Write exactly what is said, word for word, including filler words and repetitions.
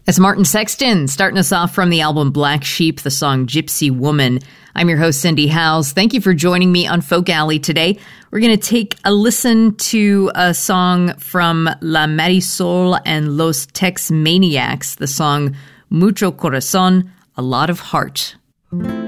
It's Martin Sexton, starting us off from the album Black Sheep, the song Gypsy Woman. I'm your host, Cindy Howes. Thank you for joining me on Folk Alley today. We're going to take a listen to a song from La Marisol and Los Tex Maniacs, the song Mucho Corazon, A Lot of Heart.